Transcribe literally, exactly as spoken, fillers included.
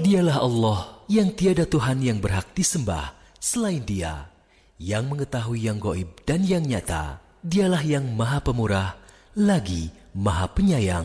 Dialah Allah yang tiada Tuhan yang berhak disembah selain Dia, yang mengetahui yang gaib dan yang nyata. Dialah yang Maha Pemurah lagi Maha Penyayang.